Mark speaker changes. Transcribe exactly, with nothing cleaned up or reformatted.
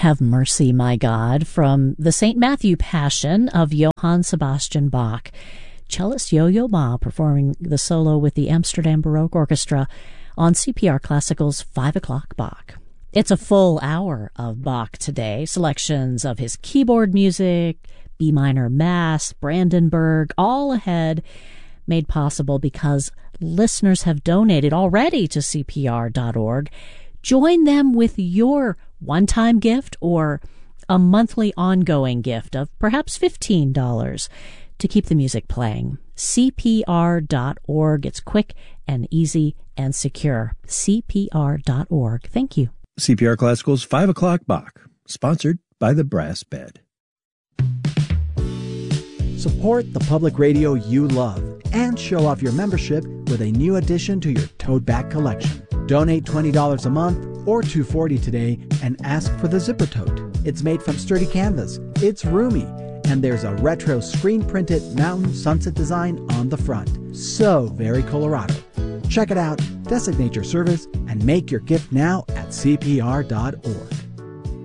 Speaker 1: Have Mercy, My God, from the Saint Matthew Passion of Johann Sebastian Bach. Cellist Yo-Yo Ma performing the solo with the Amsterdam Baroque Orchestra on C P R Classical's five o'clock Bach. It's a full hour of Bach today. Selections of his keyboard music, B minor Mass, Brandenburg, all ahead, made possible because listeners have donated already to C P R dot org. Join them with your one-time gift or a monthly ongoing gift of perhaps fifteen dollars to keep the music playing. C P R dot org. It's quick and easy and secure. C P R dot org. Thank you.
Speaker 2: C P R Classical's five o'clock Bach, sponsored by the Brass Bed.
Speaker 3: Support the public radio you love and show off your membership with a new addition to your tote bag collection. Donate twenty dollars a month or two dollars and forty cents today and ask for the Zipper Tote. It's made from sturdy canvas, it's roomy, and there's a retro screen-printed mountain sunset design on the front. So very Colorado. Check it out, designate your service, and make your gift now at C P R dot org.